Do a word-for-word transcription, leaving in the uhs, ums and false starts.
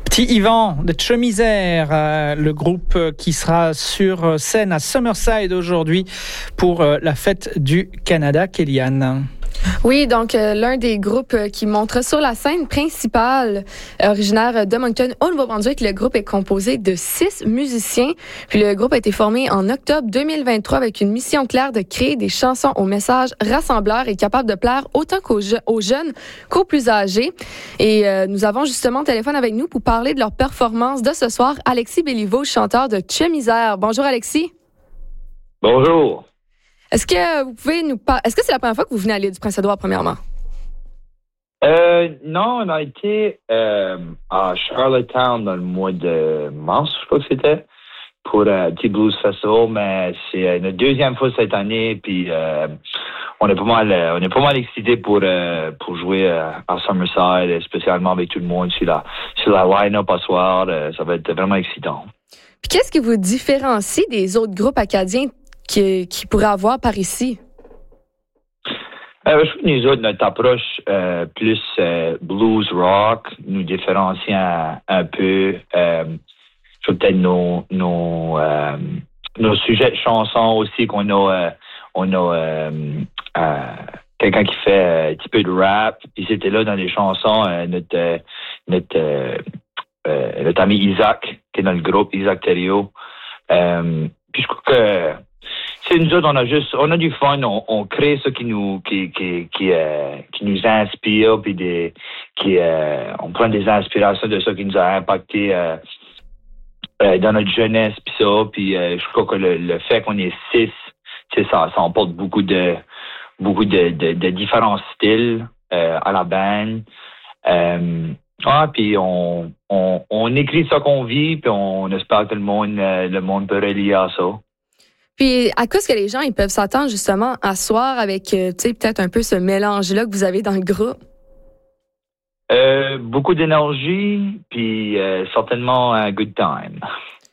Petit Yvan de Chemisère, euh, le groupe qui sera sur scène à Summerside aujourd'hui pour euh, la fête du Canada. Kéliane. Oui, donc euh, l'un des groupes euh, qui montre sur la scène principale, euh, originaire de Moncton, au Nouveau-Brunswick. Le groupe est composé de six musiciens. Puis le groupe a été formé en octobre deux mille vingt-trois avec une mission claire de créer des chansons au message rassembleur et capable de plaire autant qu'aux je- aux jeunes qu'aux plus âgés. Et euh, nous avons justement au téléphone avec nous pour parler de leur performance de ce soir, Alexis Béliveau, chanteur de Chemisère. Bonjour Alexis. Bonjour. Est-ce que vous pouvez nous par... Est-ce que c'est la première fois que vous venez à l'île du Prince-Édouard, premièrement? Euh, non, on a été euh, à Charlottetown dans le mois de mars, je crois que c'était, pour un petit blues festival, mais c'est notre deuxième fois cette année, puis euh, on est pas mal, euh, on est pas mal excités pour euh, pour jouer euh, à Summerside, spécialement avec tout le monde sur la sur la line-up à soir. Euh, ça va être vraiment excitant. Puis qu'est-ce qui vous différencie des autres groupes acadiens qui, qui pourraient avoir par ici? Euh, je trouve que nous autres, notre approche euh, plus euh, blues rock nous différencie un, un peu. Euh, je trouve peut-être nos nos euh, nos sujets de chansons aussi qu'on a euh, on a euh, euh, quelqu'un qui fait euh, un petit peu de rap. Puis c'était là dans les chansons euh, notre euh, notre euh, euh, notre ami Isaac qui est dans le groupe Isaac Thériault. Euh, puis je trouve que c'est nous autres, on a juste, on a du fun, on, on crée ce qui nous, qui, qui, qui, euh, qui nous inspire, puis des, qui, euh, on prend des inspirations de ça qui nous a impacté euh, euh, dans notre jeunesse, puis ça, puis euh, je crois que le, le fait qu'on est six, c'est ça, ça emporte beaucoup de, beaucoup de, de, de différents styles euh, à la band. Euh, ah, puis on, on, on écrit ça qu'on vit, puis on espère que le monde, euh, le monde peut relier à ça. Puis, à cause que les gens, ils peuvent s'attendre justement à soir avec, euh, tu sais, peut-être un peu ce mélange-là que vous avez dans le groupe? Euh, beaucoup d'énergie, puis euh, certainement un good time.